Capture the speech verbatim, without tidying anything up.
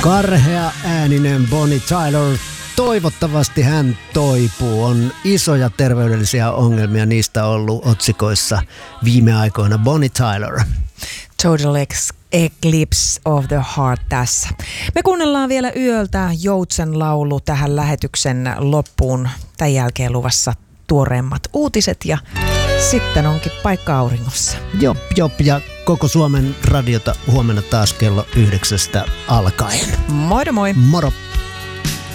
Karhea ääninen Bonnie Tyler. Toivottavasti hän toipuu. On isoja terveydellisiä ongelmia, niistä on ollut otsikoissa viime aikoina. Bonnie Tyler. Total Eclipse of the Heart tässä. Me kuunnellaan vielä yöltä Joutsen laulu tähän lähetyksen loppuun. Tämän jälkeen luvassa tuoreimmat uutiset ja sitten onkin paikka auringossa. Jop, jop, ja koko Suomen radiota huomenna taas kello yhdeksästä alkaen. Moi moi! Moro!